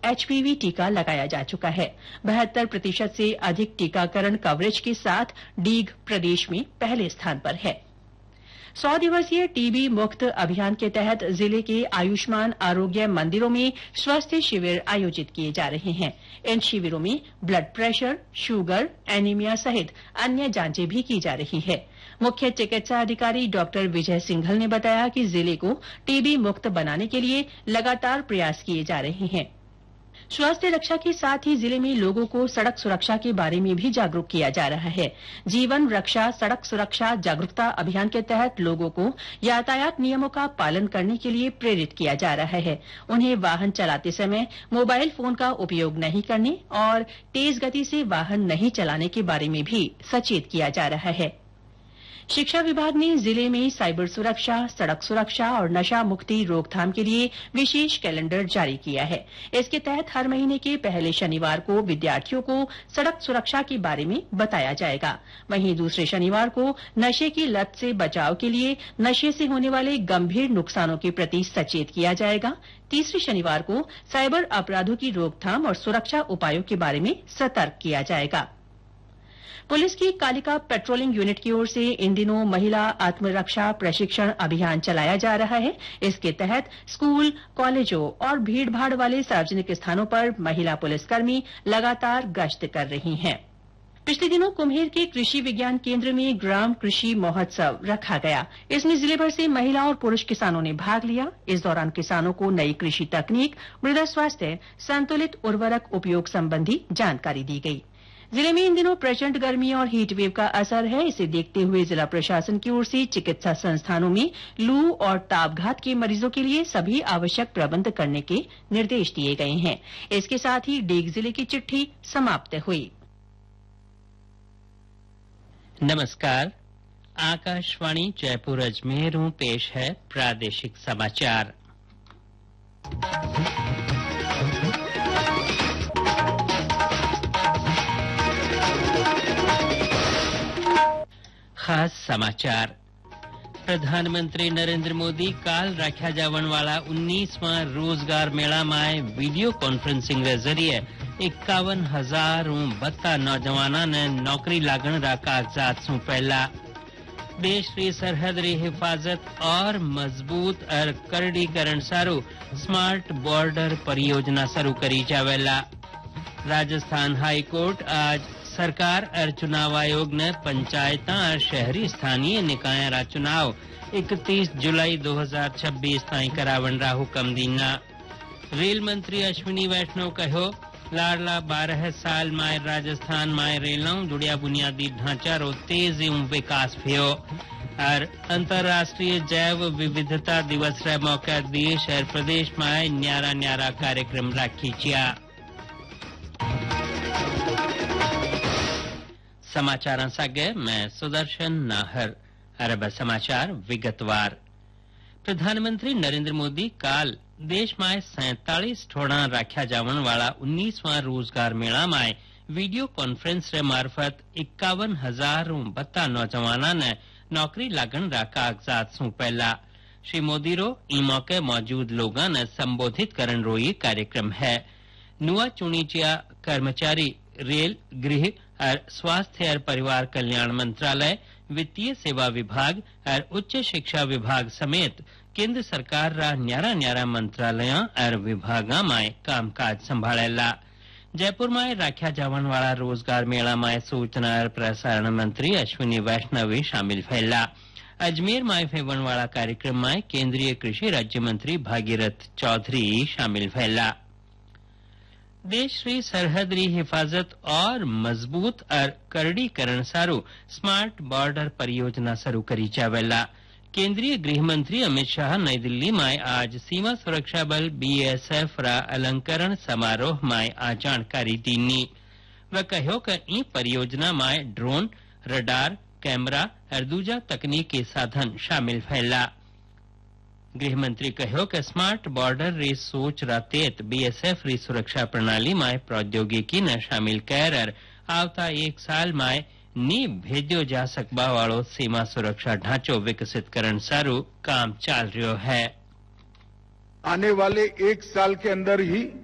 HPV टीका लगाया जा चुका है। 72% से अधिक टीकाकरण कवरेज के साथ डीग प्रदेश में पहले स्थान पर है। 100 दिवसीय टीबी मुक्त अभियान के तहत जिले के आयुष्मान आरोग्य मंदिरों में स्वास्थ्य शिविर आयोजित किए जा रहे हैं। इन शिविरों में ब्लड प्रेशर, शुगर, एनीमिया सहित अन्य जांचें भी की जा रही है। मुख्य चिकित्सा अधिकारी डॉ विजय सिंघल ने बताया कि जिले को टीबी मुक्त बनाने के लिए लगातार प्रयास किए जा रहे हैं। स्वास्थ्य रक्षा के साथ ही जिले में लोगों को सड़क सुरक्षा के बारे में भी जागरूक किया जा रहा है। जीवन रक्षा सड़क सुरक्षा जागरूकता अभियान के तहत लोगों को यातायात नियमों का पालन करने के लिए प्रेरित किया जा रहा है। उन्हें वाहन चलाते समय मोबाइल फोन का उपयोग नहीं करने और तेज गति से वाहन नहीं चलाने के बारे में भी सचेत किया जा रहा है। शिक्षा विभाग ने जिले में साइबर सुरक्षा, सड़क सुरक्षा और नशा मुक्ति रोकथाम के लिए विशेष कैलेंडर जारी किया है। इसके तहत हर महीने के पहले शनिवार को विद्यार्थियों को सड़क सुरक्षा के बारे में बताया जाएगा। वहीं दूसरे शनिवार को नशे की लत से बचाव के लिए नशे से होने वाले गंभीर नुकसानों के प्रति सचेत किया जाएगा। तीसरे शनिवार को साइबर अपराधों की रोकथाम और सुरक्षा उपायों के बारे में सतर्क किया जाएगा। पुलिस की कालिका पेट्रोलिंग यूनिट की ओर से इन दिनों महिला आत्मरक्षा प्रशिक्षण अभियान चलाया जा रहा है। इसके तहत स्कूल, कॉलेजों और भीड़भाड़ वाले सार्वजनिक स्थानों पर महिला पुलिसकर्मी लगातार गश्त कर रही हैं। पिछले दिनों कुम्हेर के कृषि विज्ञान केंद्र में ग्राम कृषि महोत्सव रखा गया। इसमें जिले भर से महिला और पुरुष किसानों ने भाग लिया। इस दौरान किसानों को नई कृषि तकनीक, मृदा स्वास्थ्य, संतुलित उर्वरक उपयोग संबंधी जानकारी दी गई। जिले में इन दिनों प्रचंड गर्मी और हीट वेव का असर है। इसे देखते हुए जिला प्रशासन की ओर से चिकित्सा संस्थानों में लू और तापघात के मरीजों के लिए सभी आवश्यक प्रबंध करने के निर्देश दिए गए हैं। इसके साथ ही डीग जिले की चिट्ठी समाप्त हुई। नमस्कार, आकाशवाणी जयपुर अजमेर पेश है प्रादेशिक समाचार। खास समाचार। प्रधानमंत्री नरेंद्र मोदी काल राख्या जावन वाला 19वां रोजगार मेला में वीडियो कॉन्फ्रेंसिंग के जरिए 51,000 बत्ता नौजवाना ने नौकरी लागण रा कागजात सौंपेला। देश की सरहद री हिफाजत और मजबूत और करड़ीकरण सारू स्मार्ट बॉर्डर परियोजना शुरू करी जावेला। राजस्थान हाई कोर्ट आज सरकार और चुनाव आयोग ने पंचायत और शहरी स्थानीय निकाय रा चुनाव 31 जुलाई 2026 ताई करावन रा हुक्म दीना। रेल मंत्री अश्विनी वैष्णव कहो लाडला 12 साल में राजस्थान में रेलों जुड़िया बुनियादी ढांचा रो तेजी विकास भयो। और अंतर्राष्ट्रीय जैव विविधता दिवस रे मौके देश और प्रदेश में न्यारा न्यारा कार्यक्रम राखी छिया। समाचार सागे मैं सुदर्शन नाहर। अरब समाचार विगतवार। प्रधानमंत्री नरेंद्र मोदी काल देश में 47 ठोड़ा राख्या जावन वाला 19वां रोजगार मेला में वीडियो कॉन्फ्रेंस रे मार्फत 51,000 बत्ता नौजवाना ने नौकरी लागण रा कागजात सौंपेला। श्री मोदी रो ई मौके मौजूद लोगों ने संबोधित करन रो ये कार्यक्रम है। नुआ चुनीचिया कर्मचारी रेल, गृह और स्वास्थ्य और परिवार कल्याण मंत्रालय, वित्तीय सेवा विभाग और उच्च शिक्षा विभाग समेत केंद्र सरकार रा न्यारा न्यारा मंत्रालय और विभागा में कामकाज संभाळेला। जयपुर में राख्या जावन वाला रोजगार मेला में सूचना और प्रसारण मंत्री अश्विनी वैष्णव शामिल भयला। अजमेर में फेवन वाला कार्यक्रम में केंद्रीय कृषि राज्य मंत्री भागीरथ चौधरी शामिल भयला। देश की सरहद री हिफाजत और मजबूत और करड़ीकरण सारू स्मार्ट बॉर्डर परियोजना शुरू करी जावेला। केंद्रीय गृह मंत्री अमित शाह नई दिल्ली में आज सीमा सुरक्षा बल BSF रा अलंकरण समारोह में आ जानकारी दीनी। वह कहो कि ई परियोजना में ड्रोन, रडार, कैमरा और दूजा तकनीकी साधन शामिल भयला। गृह मंत्री कहो कि स्मार्ट बॉर्डर री सोच रा तेत BSF री सुरक्षा प्रणाली में प्रौद्योगिकी ने शामिल कर आवता 1 साल में नी भेजो जा सकबा वालो सीमा सुरक्षा ढांचो विकसित करन सारू काम चाल रह्यो है। आने वाले 1 साल के अंदर ही